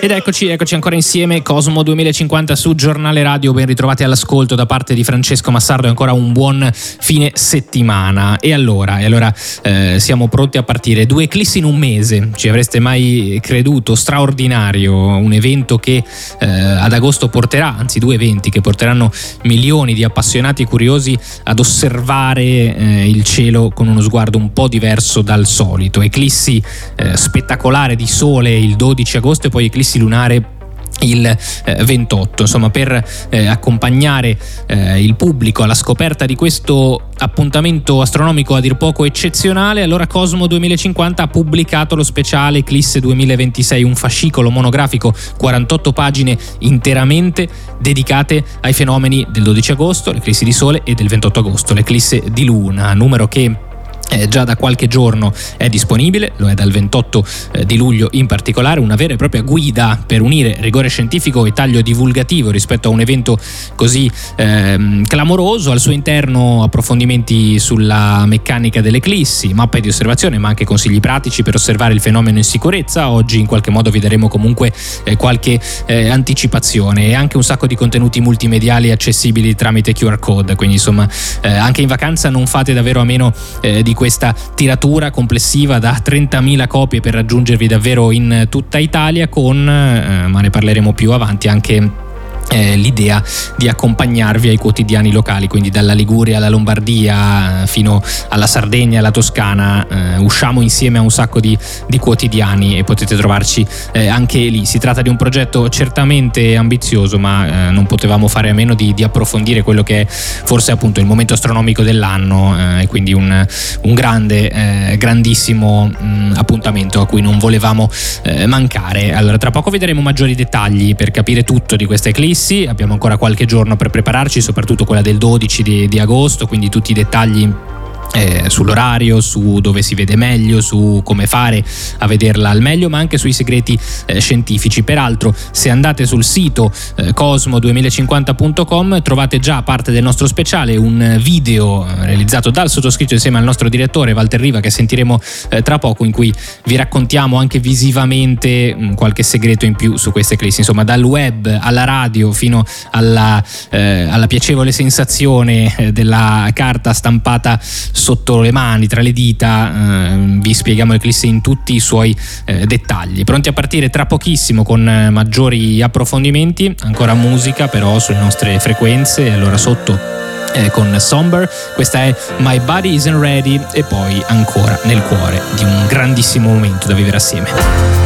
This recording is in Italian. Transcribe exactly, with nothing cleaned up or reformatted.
Ed eccoci, eccoci ancora insieme, Cosmo duemilacinquanta su Giornale Radio, ben ritrovati all'ascolto da parte di Francesco Massardo e ancora un buon fine settimana. E allora, e allora eh, siamo pronti a partire, due eclissi in un mese, ci avreste mai creduto? Straordinario, un evento che eh, ad agosto porterà, anzi due eventi che porteranno milioni di appassionati e curiosi ad osservare eh, il cielo con uno sguardo un po' diverso dal solito. Eclissi eh, spettacolare di sole il dodici agosto e poi eclissi lunare il eh, ventotto, insomma, per eh, accompagnare eh, il pubblico alla scoperta di questo appuntamento astronomico a dir poco eccezionale. Allora Cosmo duemilacinquanta ha pubblicato lo speciale Eclisse duemilaventisei, un fascicolo monografico, quarantotto pagine interamente dedicate ai fenomeni del dodici agosto, l'eclissi di sole, e del ventotto agosto, l'eclisse di luna, numero che Eh, già da qualche giorno è disponibile, lo è dal ventotto eh, di luglio in particolare, una vera e propria guida per unire rigore scientifico e taglio divulgativo rispetto a un evento così ehm, clamoroso. Al suo interno approfondimenti sulla meccanica delle eclissi, mappe di osservazione, ma anche consigli pratici per osservare il fenomeno in sicurezza. Oggi in qualche modo vi daremo comunque eh, qualche eh, anticipazione, e anche un sacco di contenuti multimediali accessibili tramite Q R code, quindi insomma eh, anche in vacanza non fate davvero a meno eh, di questa tiratura complessiva da trentamila copie per raggiungervi davvero in tutta Italia, con, eh, ma ne parleremo più avanti, anche Eh, l'idea di accompagnarvi ai quotidiani locali, quindi dalla Liguria alla Lombardia fino alla Sardegna e alla Toscana. Eh, usciamo insieme a un sacco di, di quotidiani e potete trovarci eh, anche lì. Si tratta di un progetto certamente ambizioso, ma eh, non potevamo fare a meno di, di approfondire quello che è forse appunto il momento astronomico dell'anno, eh, e quindi un, un grande, eh, grandissimo mh, appuntamento a cui non volevamo eh, mancare. Allora, tra poco vi daremo maggiori dettagli per capire tutto di questa eclissi. Abbiamo ancora qualche giorno per prepararci, soprattutto quella del dodici di, di agosto, quindi tutti i dettagli Eh, sull'orario, su dove si vede meglio, su come fare a vederla al meglio, ma anche sui segreti eh, scientifici. Peraltro, se andate sul sito eh, cosmo duemilacinquanta punto com trovate già parte del nostro speciale un video eh, realizzato dal sottoscritto insieme al nostro direttore Walter Riva, che sentiremo eh, tra poco, in cui vi raccontiamo anche visivamente mh, qualche segreto in più su queste eclissi. Insomma, dal web alla radio fino alla, eh, alla piacevole sensazione eh, della carta stampata sotto le mani, tra le dita. Eh, vi spieghiamo l'eclisse in tutti i suoi eh, dettagli. Pronti a partire tra pochissimo con eh, maggiori approfondimenti, ancora musica però sulle nostre frequenze. Allora sotto eh, con Somber, questa è My Body Isn't Ready, e poi ancora nel cuore di un grandissimo momento da vivere assieme.